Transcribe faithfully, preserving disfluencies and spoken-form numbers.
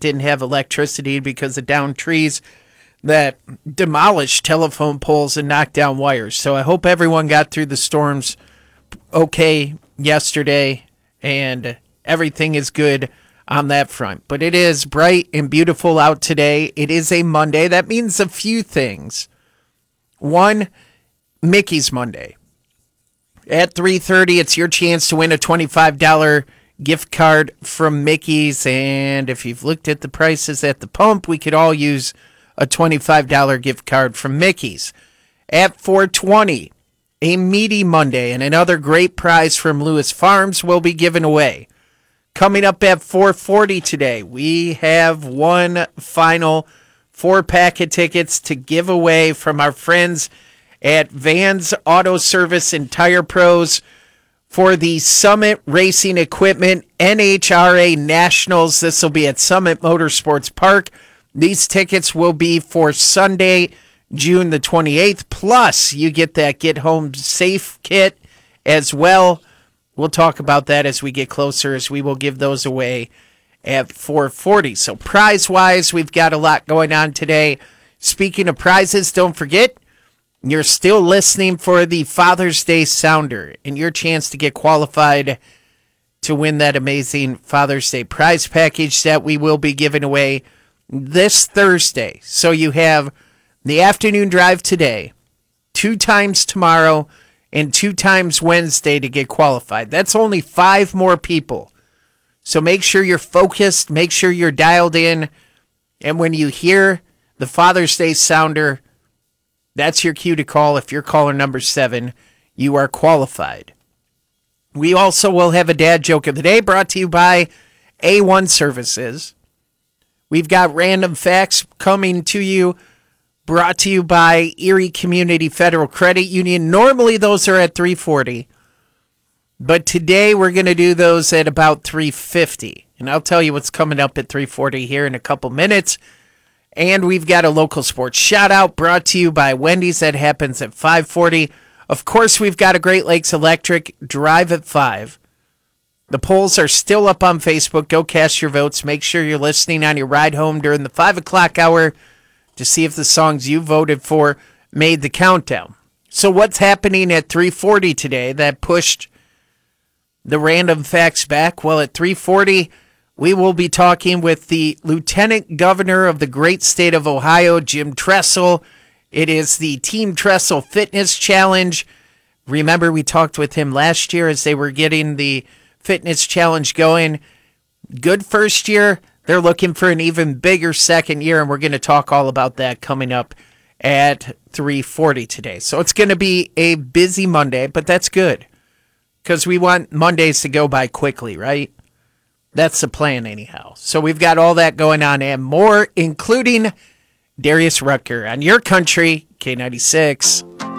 didn't have electricity because of downed trees that demolished telephone poles and knocked down wires. So I hope everyone got through the storms okay yesterday, and everything is good on that front. But it is bright and beautiful out today. It is a Monday. That means a few things. One, Mickey's Monday. At three thirty, it's your chance to win a twenty-five dollars gift card from Mickey's. And if you've looked at the prices at the pump, we could all use a twenty-five dollars gift card from Mickey's. At four twenty, a Meaty Monday and another great prize from Lewis Farms will be given away. Coming up at four forty today, we have one final four-pack of tickets to give away from our friends at Vans Auto Service and Tire Pros for the Summit Racing Equipment N H R A Nationals. This will be at Summit Motorsports Park. These tickets will be for Sunday, June the twenty-eighth. Plus, you get that Get Home Safe kit as well. We'll talk about that as we get closer, as we will give those away at four forty. So prize-wise, we've got a lot going on today. Speaking of prizes, don't forget, you're still listening for the Father's Day Sounder and your chance to get qualified to win that amazing Father's Day prize package that we will be giving away this Thursday. So you have the afternoon drive today, two times tomorrow, and two times Wednesday to get qualified. That's only five more people. So make sure you're focused, make sure you're dialed in, and when you hear the Father's Day Sounder, that's your cue to call. If you're caller number seven, you are qualified. We also will have a dad joke of the day brought to you by A one Services. We've got random facts coming to you, brought to you by Erie Community Federal Credit Union. Normally those are at three forty, but today we're going to do those at about three fifty. And I'll tell you what's coming up at three forty here in a couple minutes. And we've got a local sports shout-out brought to you by Wendy's. That happens at five forty. Of course, we've got a Great Lakes Electric Drive at five. The polls are still up on Facebook. Go cast your votes. Make sure you're listening on your ride home during the five o'clock hour to see if the songs you voted for made the countdown. So what's happening at three forty today that pushed the random facts back? Well, at three forty, we will be talking with the Lieutenant Governor of the great state of Ohio, Jim Tressel. It is the Team Tressel Fitness Challenge. Remember, we talked with him last year as they were getting the fitness challenge going. Good first year. They're looking for an even bigger second year, and we're going to talk all about that coming up at three forty today. So it's going to be a busy Monday, but that's good because we want Mondays to go by quickly, right? That's the plan anyhow. So we've got all that going on and more, including Darius Rucker on your country, K ninety-six.